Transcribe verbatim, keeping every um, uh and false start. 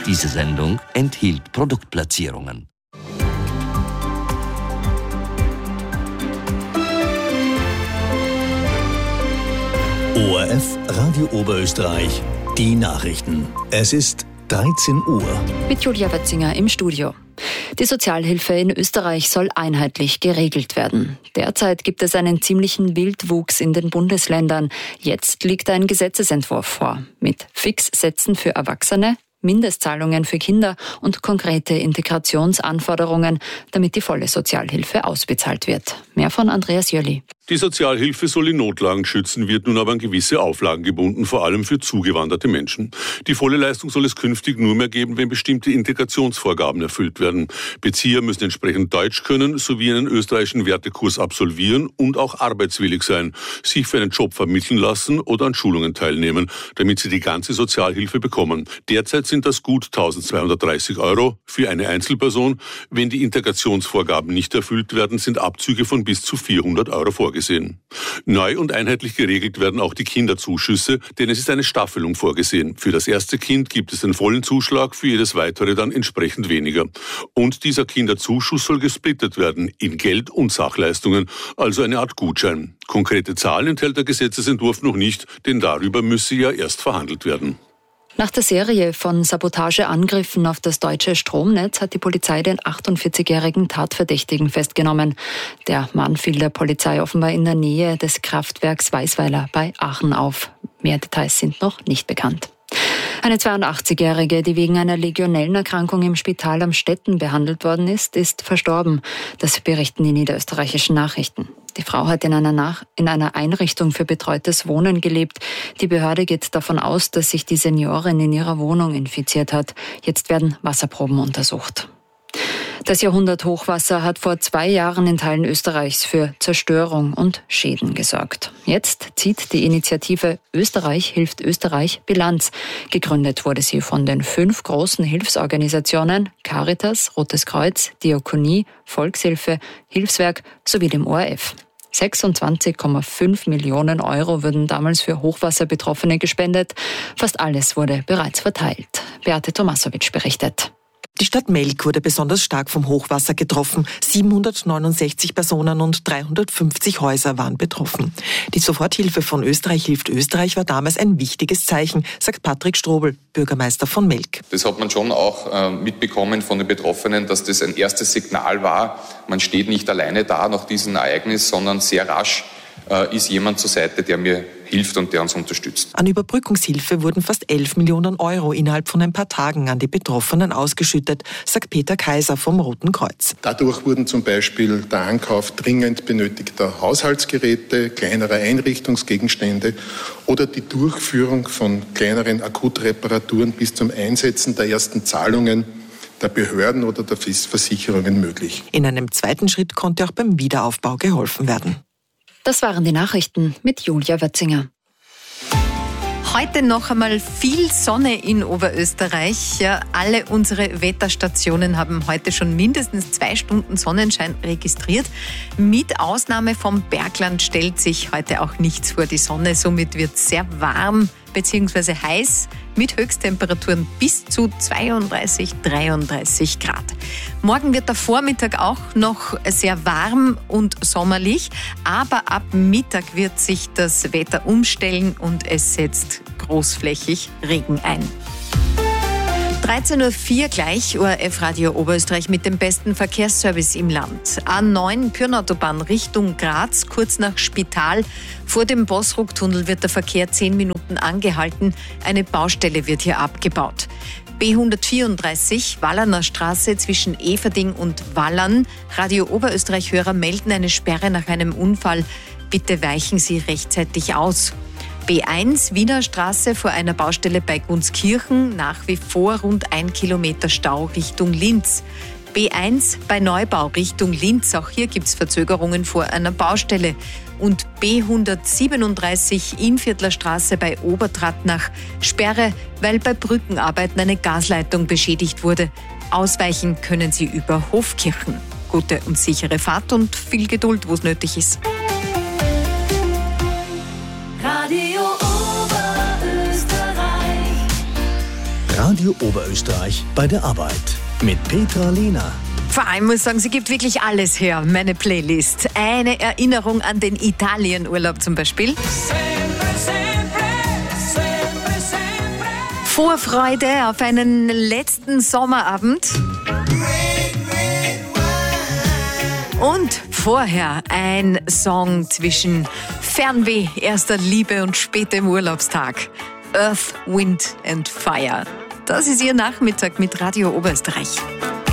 Diese Sendung enthielt Produktplatzierungen. O R F Radio Oberösterreich, die Nachrichten. Es ist dreizehn Uhr. Mit Julia Wetzinger im Studio. Die Sozialhilfe in Österreich soll einheitlich geregelt werden. Derzeit gibt es einen ziemlichen Wildwuchs in den Bundesländern. Jetzt liegt ein Gesetzesentwurf vor mit Fixsätzen für Erwachsene, Mindestzahlungen für Kinder und konkrete Integrationsanforderungen, damit die volle Sozialhilfe ausbezahlt wird. Mehr von Andreas Jöli. Die Sozialhilfe soll in Notlagen schützen, wird nun aber an gewisse Auflagen gebunden, vor allem für zugewanderte Menschen. Die volle Leistung soll es künftig nur mehr geben, wenn bestimmte Integrationsvorgaben erfüllt werden. Bezieher müssen entsprechend Deutsch können, sowie einen österreichischen Wertekurs absolvieren und auch arbeitswillig sein, sich für einen Job vermitteln lassen oder an Schulungen teilnehmen, damit sie die ganze Sozialhilfe bekommen. Derzeit sind das gut eintausendzweihundertdreißig Euro für eine Einzelperson. Wenn die Integrationsvorgaben nicht erfüllt werden, sind Abzüge von bis zu vierhundert Euro vorgesehen. Gesehen. Neu und einheitlich geregelt werden auch die Kinderzuschüsse, denn es ist eine Staffelung vorgesehen. Für das erste Kind gibt es den vollen Zuschlag, für jedes weitere dann entsprechend weniger. Und dieser Kinderzuschuss soll gesplittet werden in Geld- und Sachleistungen, also eine Art Gutschein. Konkrete Zahlen enthält der Gesetzesentwurf noch nicht, denn darüber müsse ja erst verhandelt werden. Nach der Serie von Sabotageangriffen auf das deutsche Stromnetz hat die Polizei den achtundvierzigjährigen Tatverdächtigen festgenommen. Der Mann fiel der Polizei offenbar in der Nähe des Kraftwerks Weisweiler bei Aachen auf. Mehr Details sind noch nicht bekannt. Eine zweiundachtzigjährige, die wegen einer Legionellenerkrankung im Spital am Stetten behandelt worden ist, ist verstorben. Das berichten die niederösterreichischen Nachrichten. Die Frau hat in einer, Nach- in einer Einrichtung für betreutes Wohnen gelebt. Die Behörde geht davon aus, dass sich die Seniorin in ihrer Wohnung infiziert hat. Jetzt werden Wasserproben untersucht. Das Jahrhunderthochwasser hat vor zwei Jahren in Teilen Österreichs für Zerstörung und Schäden gesorgt. Jetzt zieht die Initiative Österreich hilft Österreich Bilanz. Gegründet wurde sie von den fünf großen Hilfsorganisationen Caritas, Rotes Kreuz, Diakonie, Volkshilfe, Hilfswerk sowie dem O R F. sechsundzwanzig Komma fünf Millionen Euro wurden damals für Hochwasserbetroffene gespendet. Fast alles wurde bereits verteilt. Beate Tomasowitsch berichtet. Die Stadt Melk wurde besonders stark vom Hochwasser getroffen. siebenhundertneunundsechzig Personen und dreihundertfünfzig Häuser waren betroffen. Die Soforthilfe von Österreich hilft Österreich war damals ein wichtiges Zeichen, sagt Patrick Strobel, Bürgermeister von Melk. Das hat man schon auch äh, mitbekommen von den Betroffenen, dass das ein erstes Signal war. Man steht nicht alleine da nach diesem Ereignis, sondern sehr rasch äh, ist jemand zur Seite, der mir hilft und der uns unterstützt. An Überbrückungshilfe wurden fast elf Millionen Euro innerhalb von ein paar Tagen an die Betroffenen ausgeschüttet, sagt Peter Kaiser vom Roten Kreuz. Dadurch wurden zum Beispiel der Ankauf dringend benötigter Haushaltsgeräte, kleinerer Einrichtungsgegenstände oder die Durchführung von kleineren Akutreparaturen bis zum Einsetzen der ersten Zahlungen der Behörden oder der Versicherungen möglich. In einem zweiten Schritt konnte auch beim Wiederaufbau geholfen werden. Das waren die Nachrichten mit Julia Wetzinger. Heute noch einmal viel Sonne in Oberösterreich. Ja, alle unsere Wetterstationen haben heute schon mindestens zwei Stunden Sonnenschein registriert. Mit Ausnahme vom Bergland stellt sich heute auch nichts vor die Sonne. Somit wird es sehr warm bzw. heiß mit Höchsttemperaturen bis zu zweiunddreißig, dreiunddreißig Grad. Morgen wird der Vormittag auch noch sehr warm und sommerlich, aber ab Mittag wird sich das Wetter umstellen und es setzt großflächig Regen ein. dreizehn Uhr vier gleich, O R F Radio Oberösterreich mit dem besten Verkehrsservice im Land. A neun Pyrnautobahn Richtung Graz, kurz nach Spital. Vor dem Bossrucktunnel wird der Verkehr zehn Minuten angehalten. Eine Baustelle wird hier abgebaut. B hundertvierunddreißig, Wallerner Straße zwischen Everding und Wallern. Radio Oberösterreich-Hörer melden eine Sperre nach einem Unfall. Bitte weichen Sie rechtzeitig aus. B eins, Wiener Straße vor einer Baustelle bei Gunskirchen, nach wie vor rund ein Kilometer Stau Richtung Linz. B eins bei Neubau Richtung Linz, auch hier gibt es Verzögerungen vor einer Baustelle. Und B hundertsiebenunddreißig, Innviertler Straße bei Obertrattnach, Sperre, weil bei Brückenarbeiten eine Gasleitung beschädigt wurde. Ausweichen können Sie über Hofkirchen. Gute und sichere Fahrt und viel Geduld, wo es nötig ist. Radio Oberösterreich, Radio Oberösterreich bei der Arbeit mit Petra Lehner. Vor allem muss ich sagen, sie gibt wirklich alles her, meine Playlist. Eine Erinnerung an den Italienurlaub zum Beispiel. Vorfreude auf einen letzten Sommerabend. Und vorher ein Song zwischen Fernweh, erster Liebe und spätem Urlaubstag. Earth, Wind and Fire. Das ist Ihr Nachmittag mit Radio Oberösterreich.